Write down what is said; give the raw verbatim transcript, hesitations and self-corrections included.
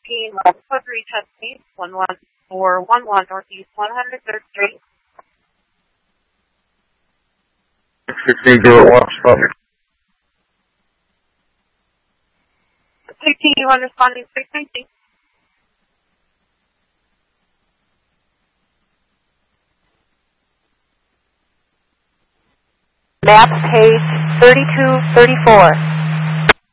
fifteen, West Woodbury, Chesapeake, one one four one one Northeast one hundred third Street. sixteen zero one, stop. sixteen, you want responding frequency? Map page thirty-two thirty-four.